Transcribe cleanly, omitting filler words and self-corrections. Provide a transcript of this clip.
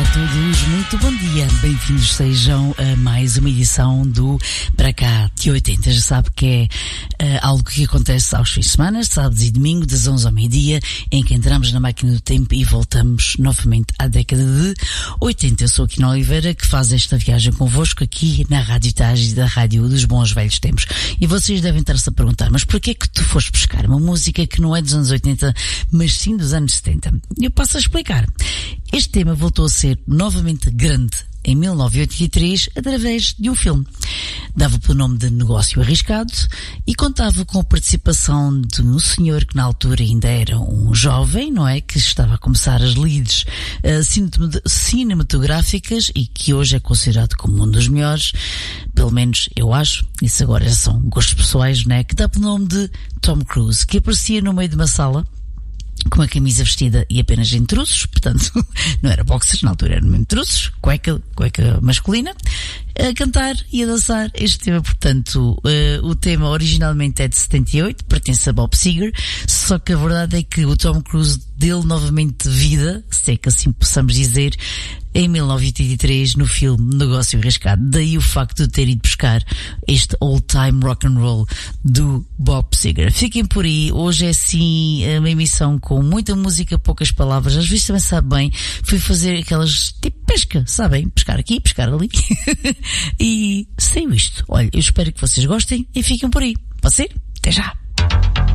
todos, muito bom dia. Bem-vindos sejam a mais uma edição do Para Cá de 80. Já sabe que é algo que acontece aos fins de semana, sábados e domingo, das 11 ao meio-dia, em que entramos na máquina do tempo e voltamos novamente à década de 80. Eu sou a Quina Oliveira, que faz esta viagem convosco aqui na Rádio Tage, da Rádio dos Bons Velhos Tempos. E vocês devem estar-se a perguntar, mas porquê é que tu foste buscar uma música que não é dos anos 80, mas sim dos anos 70? Eu passo a explicar. Este tema voltou a ser novamente grande em 1983 através de um filme. Dava pelo nome de Negócio Arriscado e contava com a participação de um senhor que na altura ainda era um jovem, não é? Que estava a começar as leads cinematográficas e que hoje é considerado como um dos melhores, pelo menos eu acho, isso agora são gostos pessoais, não é? Que dá pelo nome de Tom Cruise, que aparecia no meio de uma sala com a camisa vestida e apenas em truços, portanto, não era boxers, na altura eram mesmo truços, cueca masculina, a cantar e a dançar este tema. Portanto, o tema originalmente é de 78, pertence a Bob Seger, só que a verdade é que o Tom Cruise deu novamente vida, se é que assim possamos dizer, em 1983 no filme Negócio Arriscado. Daí o facto de ter ido buscar este old time rock and roll do Bob Seger. Fiquem por aí, hoje é sim uma emissão com muita música, poucas palavras, às vezes também sabe bem, fui fazer aquelas tipo pesca, sabem? Pescar aqui, pescar ali e saiu isto. Olha, eu espero que vocês gostem e fiquem por aí. Pode ser? Até já!